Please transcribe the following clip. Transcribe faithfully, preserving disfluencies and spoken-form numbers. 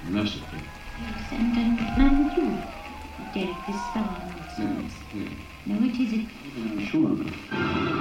Merciful. Yes, and, and mine too. Derek, this star nonsense. Mm, mm. No, it isn't. I'm sure of it.